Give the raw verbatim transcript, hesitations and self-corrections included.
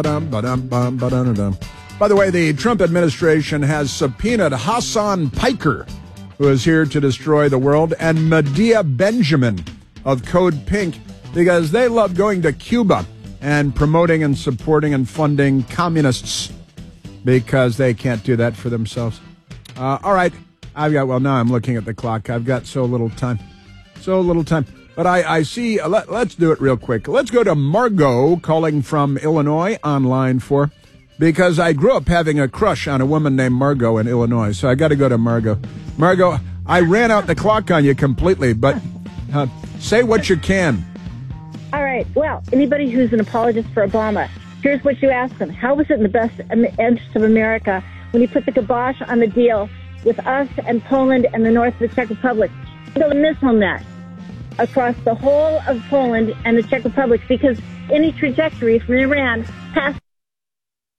By the way, the Trump administration has subpoenaed Hassan Piker, who is here to destroy the world, and Medea Benjamin of Code Pink, because they love going to Cuba and promoting and supporting and funding communists because they can't do that for themselves. Uh, all right. I've got, well, now I'm looking at the clock. I've got so little time. So little time. But I, I see, uh, let, let's do it real quick. Let's go to Margot calling from Illinois on line four, because I grew up having a crush on a woman named Margot in Illinois. So I got to go to Margot. Margot, I ran out the clock on you completely, but uh, say what you can. All right. Well, anybody who's an apologist for Obama, here's what you ask them. How was it in the best interest of America when he put the kibosh on the deal with us and Poland and the north of the Czech Republic? Build a missile net across the whole of Poland and the Czech Republic, because any trajectory from Iran past